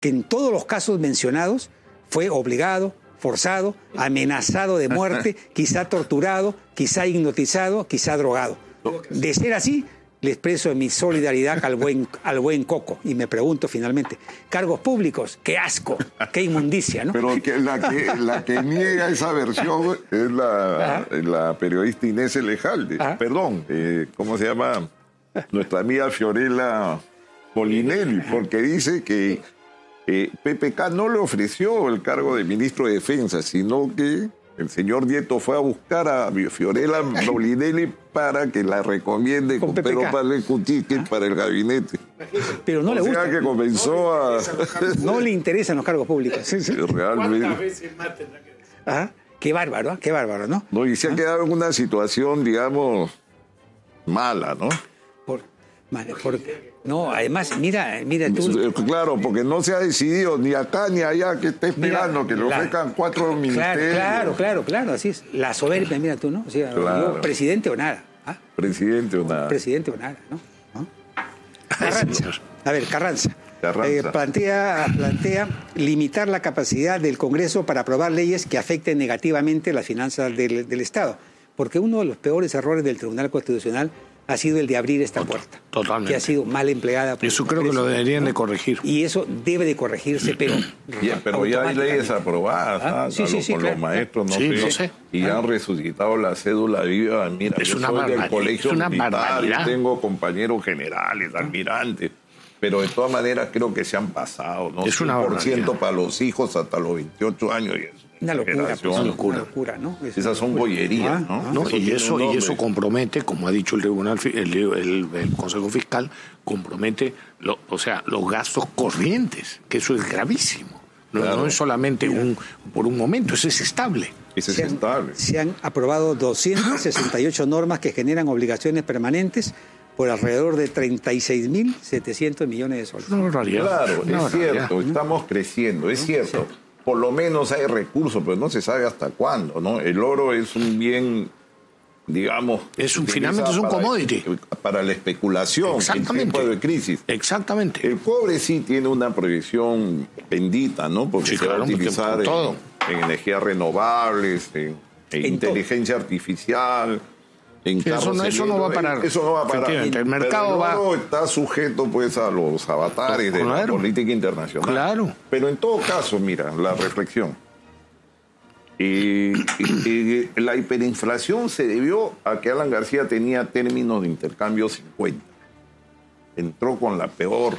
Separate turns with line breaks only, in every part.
que en todos los casos mencionados fue obligado, forzado, amenazado de muerte, quizá torturado, quizá hipnotizado, quizá drogado. De ser así, le expreso mi solidaridad al buen Coco. Y me pregunto finalmente, cargos públicos, qué asco, qué inmundicia, ¿no?
Pero que la que niega esa versión es la periodista Inés Elejalde. Perdón, ¿cómo se llama? Nuestra amiga Fiorella Molinelli, porque dice que PPK no le ofreció el cargo de ministro de Defensa, sino que el señor Nieto fue a buscar a Fiorella Molinelli para que la recomiende con Pedro Pablo Kuczynski para el gabinete.
Pero no le gusta.
Que comenzó a...
No le interesan los cargos públicos.
Realmente.
¿Cuántas veces más tendrá que decir?
Qué bárbaro, ¿no?
No, y se ha quedado en una situación, digamos, mala, ¿no?
No, además, mira tú...
Claro, porque no se ha decidido ni acá ni allá, que está esperando que le ofrezcan 4 ministerios.
Claro, así es. La soberbia, mira tú, ¿no? O sea,
claro.
yo, presidente o nada.
Presidente o nada.
Presidente o nada, ¿no? Carranza. A ver, Carranza. Plantea limitar la capacidad del Congreso para aprobar leyes que afecten negativamente las finanzas del Estado. Porque uno de los peores errores del Tribunal Constitucional ha sido el de abrir esta puerta.
Totalmente.
Que ha sido mal empleada.
Eso creo que lo deberían de corregir.
Y eso debe de corregirse, pero...
pero ya hay leyes aprobadas,
sí,
por los maestros, no sé. Y han resucitado la cédula viva. Mira,
es
yo
una
soy del colegio militar, yo tengo compañeros generales, almirantes, pero de todas maneras creo que se han pasado, ¿no?
Es una
100% para los hijos hasta los 28 años. Y eso.
Una locura, ¿no?
Esas son bollerías, ¿no?
Y eso compromete, como ha dicho el tribunal, el Consejo Fiscal, compromete los gastos corrientes, que eso es gravísimo. No es solamente por un momento, eso es estable.
Se han aprobado 268 normas que generan obligaciones permanentes por alrededor de 36.700 millones de soles.
Claro, es cierto, estamos creciendo, es cierto. Por lo menos hay recursos, pero no se sabe hasta cuándo, ¿no? El oro es un bien, digamos...
Finalmente es un commodity.
Para la especulación en tiempo de crisis.
Exactamente.
El cobre sí tiene una proyección bendita, ¿no? Porque se va a utilizar en energías renovables, en inteligencia artificial...
Eso no va a parar.
Eso no va a parar.
El mercado
va... está sujeto pues a los avatares de la política internacional.
Claro.
Pero en todo caso, mira, la reflexión. La hiperinflación se debió a que Alan García tenía términos de intercambio 50. Entró con la peor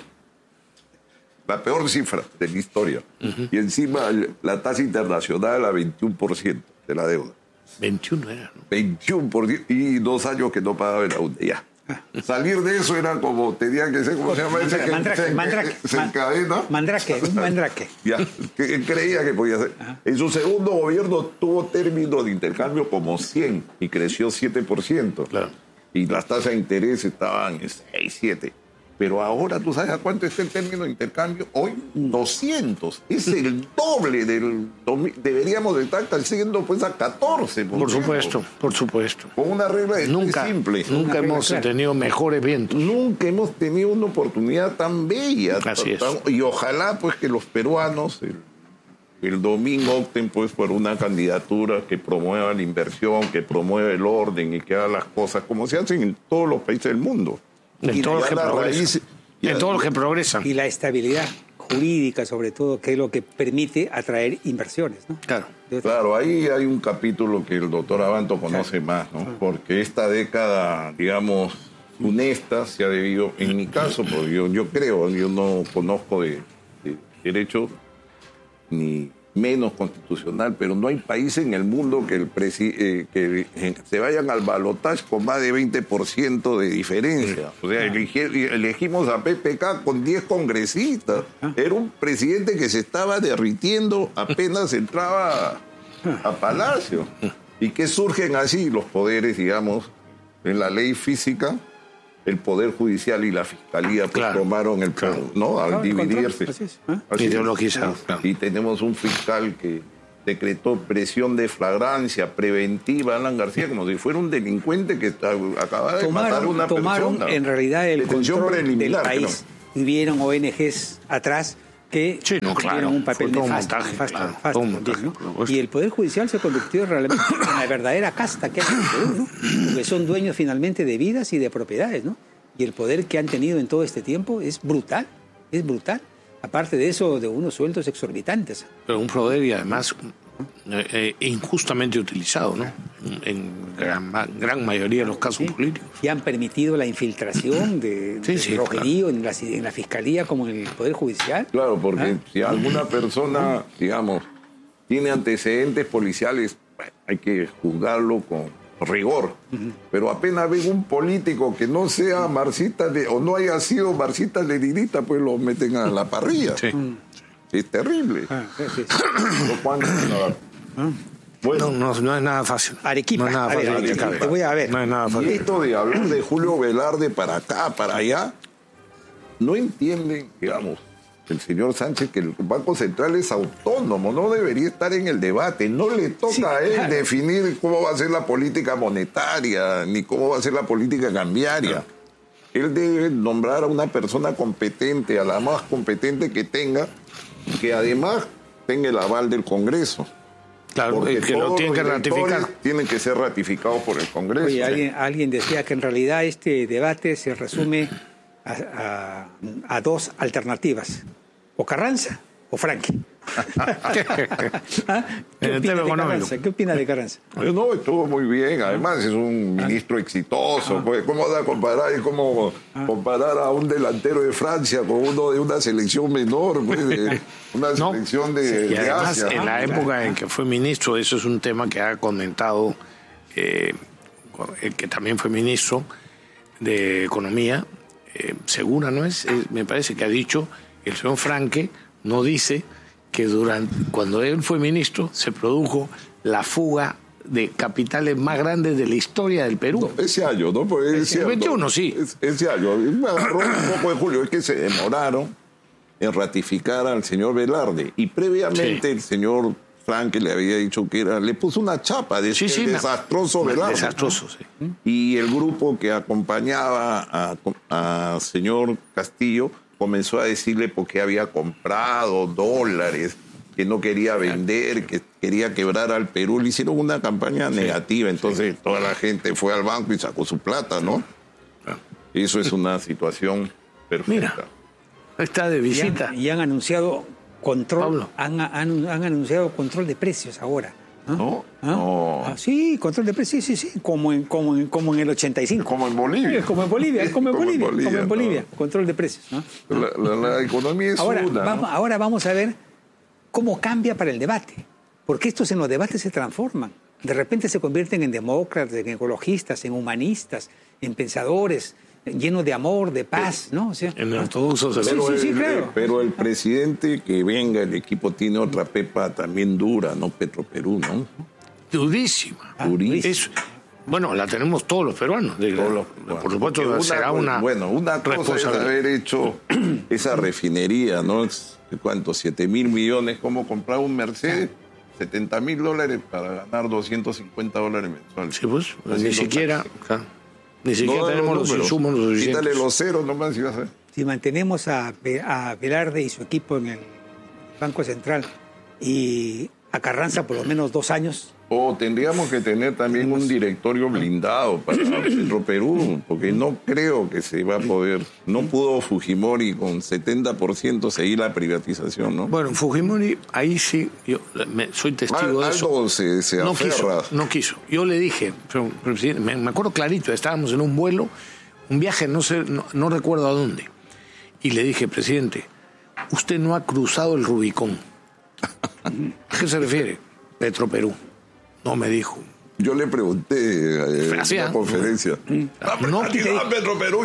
cifra de la historia. Y encima la tasa internacional a 21% de la deuda.
21 era, ¿no?
21% y 2 años que no pagaba la UNE. Ya. Salir de eso era como, tenía que ser, ¿cómo se llama ese? Se encadena.
Mandrake.
Ya, que creía que podía ser. En su segundo gobierno tuvo términos de intercambio como 100 y creció 7%.
Claro.
Y las tasas de interés estaban en 6, 7. Pero ahora, ¿tú sabes a cuánto está el término de intercambio? Hoy, 200. Es el doble del... Deberíamos estar creciendo pues a 14.
Por supuesto.
Con una regla simple.
Nunca hemos tenido mejores vientos.
Nunca hemos tenido una oportunidad tan bella.
Así es.
Y ojalá pues que los peruanos el domingo opten pues por una candidatura que promueva la inversión, que promueva el orden y que haga las cosas como se hacen en todos los países del mundo.
En todos los que progresan.
Y la estabilidad jurídica, sobre todo, que es lo que permite atraer inversiones, ¿no?
Claro, ahí hay un capítulo que el doctor Abanto conoce más, ¿no? Porque esta década, digamos, funesta se ha debido, en mi caso, porque yo creo, yo no conozco de derecho ni menos constitucional, pero no hay país en el mundo que que se vayan al balotaje con más de 20% de diferencia. O sea, elegimos a PPK con 10 congresistas. Era un presidente que se estaba derritiendo apenas entraba a Palacio. ¿Y qué surgen así? Los poderes, digamos, en la ley física, el Poder Judicial y la Fiscalía tomaron el ¿no? Al dividirse.
Ideologizados.
Y tenemos un fiscal que decretó presión de flagrancia preventiva a Alan García como si fuera un delincuente que acababa de matar a una persona.
Tomaron en realidad el control del país. Hubieron ONGs atrás que tienen un papel nefasto, ¿no? Y el Poder Judicial se convirtió realmente en la verdadera casta que hay en el Perú, ¿no? Porque son dueños finalmente de vidas y de propiedades, ¿no? Y el poder que han tenido en todo este tiempo es brutal, es brutal. Aparte de eso, de unos sueldos exorbitantes.
Pero un poder y además injustamente utilizado, ¿no? En gran mayoría de los casos políticos.
Y han permitido la infiltración de rojerío en la Fiscalía como en el Poder Judicial.
Claro, porque si alguna persona, digamos, tiene antecedentes policiales, hay que juzgarlo con rigor. Pero apenas ven un político que no sea marxista o no haya sido marxista-leninista, pues lo meten a la parrilla. Sí. Es terrible.
Bueno, no es nada fácil.
Arequipa.
No es nada fácil.
Arequipa. Te voy a ver.
No es nada fácil.
Y esto de hablar de Julio Velarde para acá, para allá, no entienden, digamos, el señor Sánchez, que el Banco Central es autónomo, no debería estar en el debate, no le toca a él definir cómo va a ser la política monetaria, ni cómo va a ser la política cambiaria. Él debe nombrar a una persona competente, a la más competente que tenga, que además tenga el aval del Congreso.
Claro, porque que lo tienen que ratificar.
Tienen que ser ratificados por el Congreso.
Oye, alguien decía que en realidad este debate se resume a dos alternativas: o Carranza o Franqui. ¿Qué opina de Carranza?
No, estuvo muy bien. Además es un ministro exitoso. Pues, ¿cómo da a comparar? Es como comparar a un delantero de Francia con uno de una selección menor, pues, de una selección de
además,
Asia.
En la época en que fue ministro, eso es un tema que ha comentado el que también fue ministro de Economía, Segura, ¿no es? Me parece que ha dicho el señor Franque, no dice que cuando él fue ministro se produjo la fuga de capitales más grandes de la historia del Perú.
No, ese año, ¿no? Pues
es el 21, sí.
Ese año. Me agarró un poco de Julio. Es que se demoraron en ratificar al señor Velarde. Y previamente el señor Franque le había dicho que le puso una chapa de desastroso Velarde.
Desastroso, sí.
Y el grupo que acompañaba a señor Castillo comenzó a decirle por qué había comprado dólares, que no quería vender, que quería quebrar al Perú. Le hicieron una campaña negativa, entonces toda la gente fue al banco y sacó su plata, ¿no? Eso es una situación perfecta.
Mira, está de visita.
Y han anunciado control, han anunciado control de precios ahora.
¿No?
Sí, control de precios, sí, como en el 85.
Como en Bolivia.
Como en Bolivia, control de precios, ¿no?
La economía es
ahora vamos a ver cómo cambia para el debate, porque estos en los debates se transforman. De repente se convierten en demócratas, en ecologistas, en humanistas, en pensadores, llenos de amor, de paz, ¿no? O sea,
en ortodoxos.
Claro.
Pero el presidente que venga, el equipo tiene otra pepa también dura, ¿no? Petroperú, ¿no?
Durísima. Bueno, la tenemos todos los peruanos. Por supuesto, será una
cosa es haber hecho esa refinería, ¿no? ¿Cuánto? 7.000 millones. ¿Cómo comprar un Mercedes? $70.000 para ganar $250 mensuales.
Sí, pues, ni siquiera tenemos los insumos suficientes.
Quítale los ceros nomás y vas a ver.
Si mantenemos a Velarde y su equipo en el Banco Central y a Carranza por lo menos 2 años.
Tendríamos que tener también un directorio blindado para Petroperú, porque no creo que se va a poder. No pudo Fujimori con 70% seguir la privatización, ¿no?
Bueno, Fujimori, ahí sí, yo soy testigo de eso.
Se aferra.
No quiso. Yo le dije, me acuerdo clarito, estábamos en un vuelo, un viaje, no recuerdo a dónde, y le dije, presidente, usted no ha cruzado el Rubicón. ¿A qué se refiere? Petroperú. No me dijo.
Yo le pregunté en la conferencia.
No
Petroperú.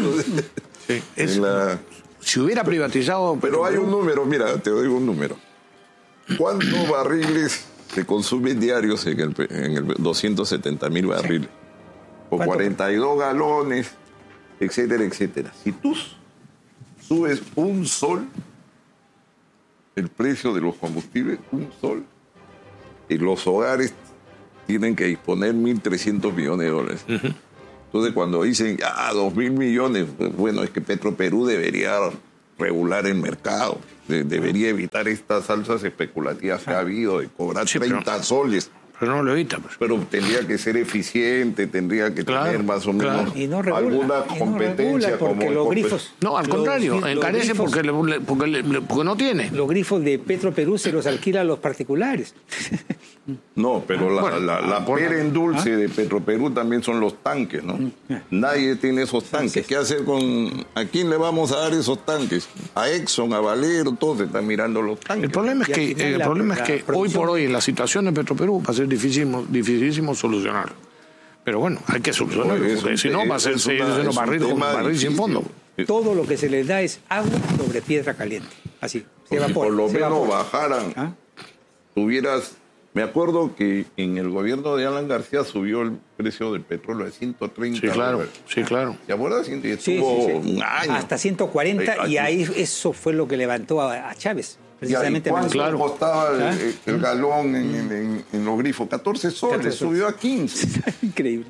Si hubiera privatizado.
Pero hay un número, mira, te doy un número. ¿Cuántos barriles se consumen diarios en el 270.000 barriles? O 42 galones, etcétera, etcétera. Si tú subes un sol, el precio de los combustibles, un sol, y los hogares tienen que disponer $1.300 millones. Entonces, cuando dicen, 2.000 millones, bueno, es que Petroperú debería regular el mercado. Debería evitar estas alzas especulativas que ha habido de cobrar 30 soles.
Pero no lo evita. Pues.
Pero tendría que ser eficiente, tendría que tener más o menos
y no regula,
alguna competencia
porque
como
los grifos.
No, al contrario, encarece
grifos,
porque no tiene.
Los grifos de Petroperú se los alquila a los particulares.
No, pero la pera en dulce de Petroperú también son los tanques, ¿no? Nadie tiene esos tanques. ¿Qué hacer ¿a quién le vamos a dar esos tanques? A Exxon, a Valero, todos están mirando los tanques.
El problema es que hoy por hoy en la situación de Petroperú va a ser dificilísimo solucionarlo. Pero bueno, hay que solucionarlo, porque si no va a ser barril sin fondo.
Todo lo que se les da es agua sobre piedra caliente. Así, se evapora.
Por lo menos bajaran. Me acuerdo que en el gobierno de Alan García subió el precio del petróleo a 130 dólares.
Sí, claro.
¿Te acuerdas? Estuvo un año.
Hasta 140 y ahí eso fue lo que levantó a Chávez. Precisamente.
¿Cuánto costaba el galón en los grifos? 14 soles, subió a 15.
Increíble.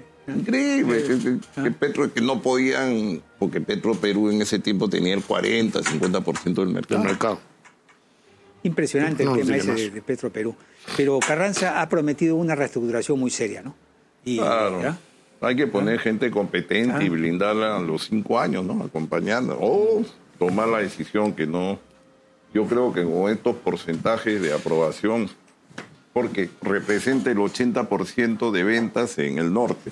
Que no podían, porque Petroperú en ese tiempo tenía el 40-50% del mercado.
Impresionante el tema ese de Petroperú. Pero Carranza ha prometido una reestructuración muy seria, ¿no?
Claro. Hay que poner gente competente y blindarla a los 5 años, ¿no? Acompañando. O tomar la decisión que no. Yo creo que con estos porcentajes de aprobación, porque representa el 80% de ventas en el norte,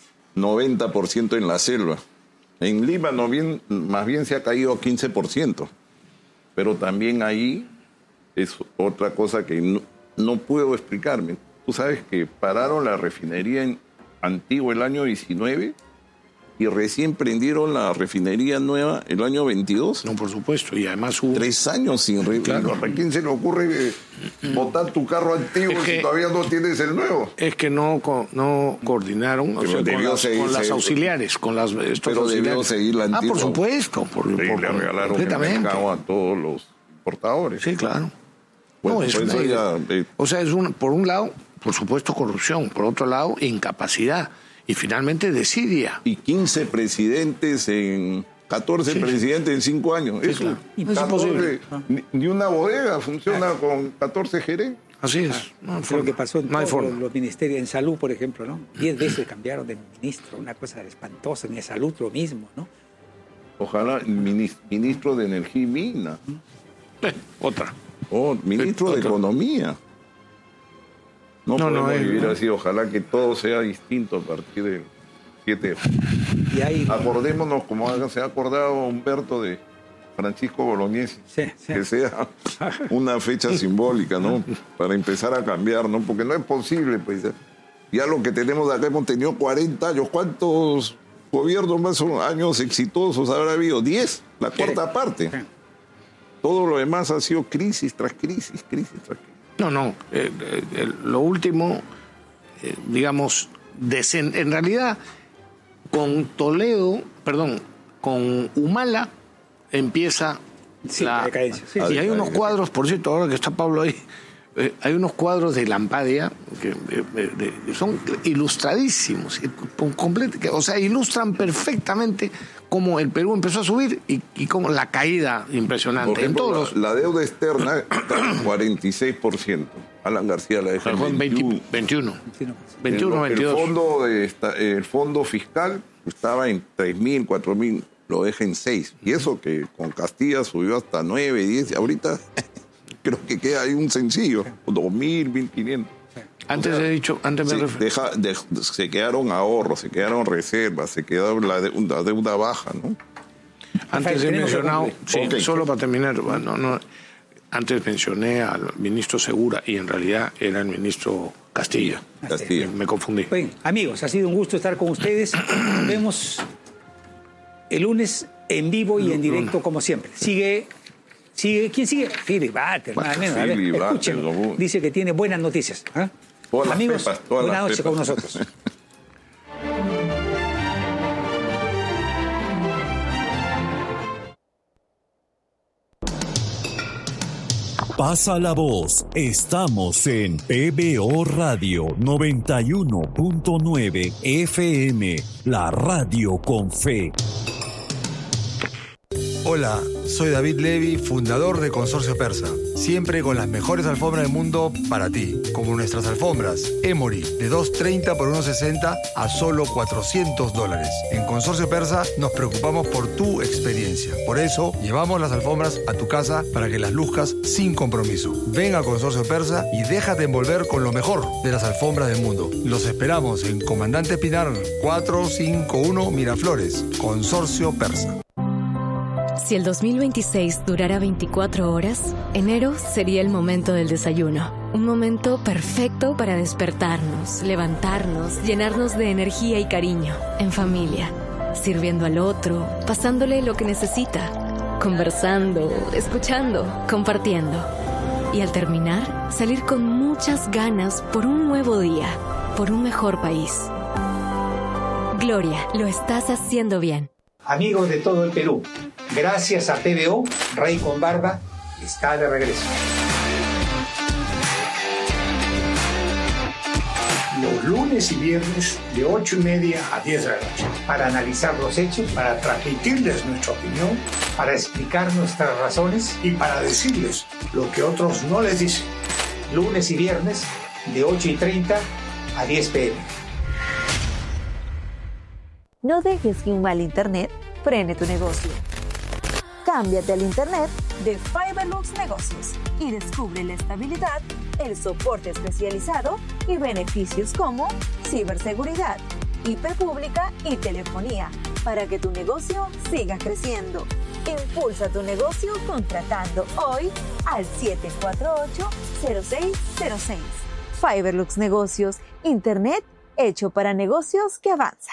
90% en la selva. En Lima más bien se ha caído 15%. Pero también ahí es otra cosa que no puedo explicarme. Tú sabes que pararon la refinería en Antigua el año 19 y recién prendieron la refinería nueva el año 22.
No, por supuesto, y además hubo
3 años sin
Claro.
¿A quién se le ocurre botar tu carro antiguo si todavía no tienes el nuevo?
Es que no coordinaron con las auxiliares, con las
pero debió seguir la antigua.
Por supuesto,
le regalaron el mercado a todos los importadores.
Sí, claro.
Bueno,
por un lado, por supuesto, corrupción, por otro lado, incapacidad y finalmente desidia.
Y 15 presidentes 14 presidentes en 5 años.
Sí,
eso
claro.
Es imposible. Ni una bodega funciona con 14 gerentes.
Así es.
Es lo que pasó en todos los ministerios. En salud, por ejemplo, ¿no? 10 veces cambiaron de ministro, una cosa espantosa. En salud lo mismo, ¿no?
Ojalá ministro de Energía y Mina.
Otra.
Ministro de Economía. No podemos vivir así. Ojalá que todo sea distinto a partir del 7. Acordémonos, como se ha acordado Humberto de Francisco Bolognesi, que sea una fecha simbólica, ¿no? Para empezar a cambiar, ¿no? Porque no es posible, pues. Ya lo que tenemos acá hemos tenido 40 años. ¿Cuántos gobiernos más años exitosos habrá habido? 10, la cuarta parte. Todo lo demás ha sido crisis tras crisis, crisis tras crisis.
Lo último, digamos, en realidad, con Humala empieza la decadencia. Y hay unos cuadros, por cierto, ahora que está Pablo ahí, hay unos cuadros de Lampadia que son ilustradísimos, o sea, ilustran perfectamente cómo el Perú empezó a subir y cómo la caída impresionante.
Por ejemplo, la deuda externa está en 46%. Alan García la deja en
21,
22. El fondo fiscal estaba en 3.000, 4.000, lo deja en 6. Y eso que con Castilla subió hasta 9, 10. Ahorita creo que queda ahí un sencillo, 2.000, 1.500. Se quedaron ahorros, se quedaron reservas, se quedó la deuda baja, ¿no?
Antes he mencionado, solo para terminar, antes mencioné al ministro Segura y en realidad era el ministro Castilla. Me confundí.
Bien, amigos, ha sido un gusto estar con ustedes. Nos vemos el lunes en vivo y en directo como siempre. ¿Quién sigue? Philip Butter. Escúchenlo. Dice que tiene buenas noticias. Amigos, buenas noches con nosotros.
Pasa la voz. Estamos en PBO Radio 91.9 FM, la radio con fe.
Hola, soy David Levy, fundador de Consorcio Persa. Siempre con las mejores alfombras del mundo para ti, como nuestras alfombras Emory de $230 por $160 a solo $400. En Consorcio Persa nos preocupamos por tu experiencia. Por eso llevamos las alfombras a tu casa para que las luzcas sin compromiso. Ven a Consorcio Persa y déjate envolver con lo mejor de las alfombras del mundo. Los esperamos en Comandante Pinar 451 Miraflores. Consorcio Persa.
Si el 2026 durara 24 horas, enero sería el momento del desayuno. Un momento perfecto para despertarnos, levantarnos, llenarnos de energía y cariño, en familia, sirviendo al otro, pasándole lo que necesita, conversando, escuchando, compartiendo. Y al terminar, salir con muchas ganas por un nuevo día, por un mejor país. Gloria, lo estás haciendo bien.
Amigos de todo el Perú, gracias a PBO, Rey con Barba está de regreso.
Los lunes y viernes de 8:30 a 10 de la noche.
Para analizar los hechos,
Para transmitirles nuestra opinión
para explicar nuestras razones,
y para decirles lo que otros no les dicen.
lunes y viernes de 8:30 a 10 p.m.
No dejes que un mal internet frene tu negocio. Cámbiate al internet de Fiberlux Negocios y descubre la estabilidad, el soporte especializado y beneficios como ciberseguridad, IP pública y telefonía para que tu negocio siga creciendo. Impulsa tu negocio contratando hoy al 748-0606. Fiberlux Negocios, internet hecho para negocios que avanzan.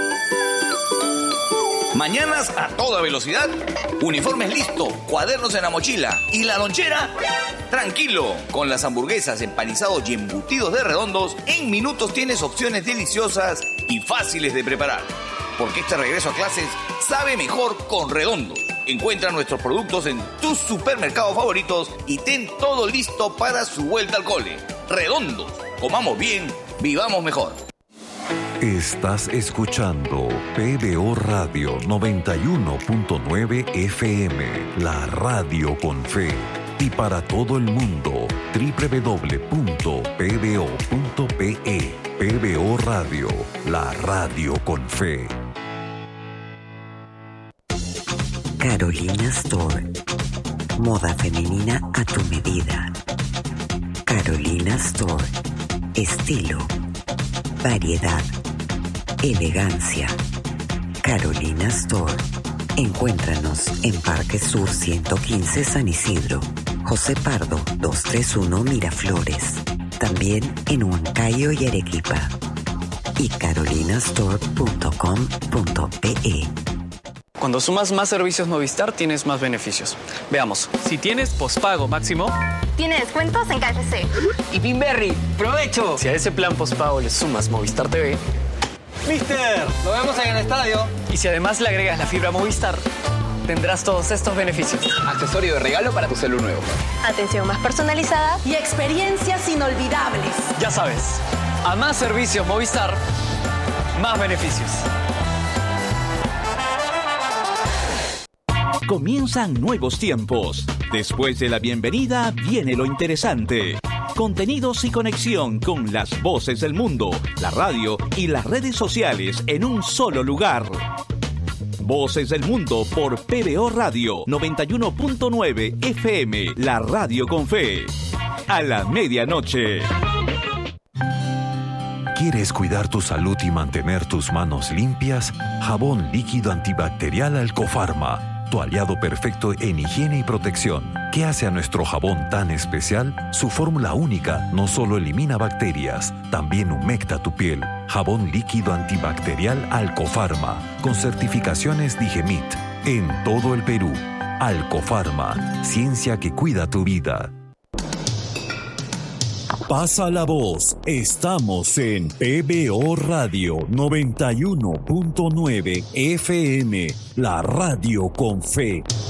Mañanas a toda velocidad, uniformes listo, cuadernos en la mochila y la lonchera, tranquilo. Con las hamburguesas, empanizados y embutidos de Redondos, en minutos tienes opciones deliciosas y fáciles de preparar. Porque este regreso a clases sabe mejor con Redondos. Encuentra nuestros productos en tus supermercados favoritos y ten todo listo para su vuelta al cole. Redondos, comamos bien, vivamos mejor.
Estás escuchando PBO Radio 91.9 FM, la radio con fe. Y para todo el mundo, www.pbo.pe. PBO Radio, la radio con fe.
Carolina Store. Moda femenina a tu medida. Carolina Store. Estilo, variedad, elegancia. Carolina Store. Encuéntranos en Parque Sur 115 San Isidro, José Pardo 231 Miraflores. También en Huancayo y Arequipa. Y carolinastore.com.pe.
Cuando sumas más servicios Movistar, tienes más beneficios. Veamos. Si tienes pospago máximo,
tiene descuentos en KFC.
Y Pinberry, ¡provecho! Si a ese plan pospago le sumas Movistar TV, ¡Mister! ¡Lo vemos en el estadio! Y si además le agregas la fibra Movistar, tendrás todos estos beneficios. Accesorio de regalo para tu celu nuevo.
Atención más personalizada y experiencias inolvidables.
Ya sabes, a más servicios Movistar, más beneficios.
Comienzan nuevos tiempos. Después de la bienvenida viene lo interesante. Contenidos y conexión con las voces del mundo, la radio y las redes sociales en un solo lugar. Voces del Mundo por PBO Radio 91.9 FM, la radio con fe. A la medianoche.
¿Quieres cuidar tu salud y mantener tus manos limpias? Jabón líquido antibacterial Alcofarma. Tu aliado perfecto en higiene y protección. ¿Qué hace a nuestro jabón tan especial? Su fórmula única no solo elimina bacterias, también humecta tu piel. Jabón líquido antibacterial Alcofarma, con certificaciones Digemit. En todo el Perú. Alcofarma, ciencia que cuida tu vida. Pasa la voz. Estamos en PBO Radio 91.9 FM, la radio con fe.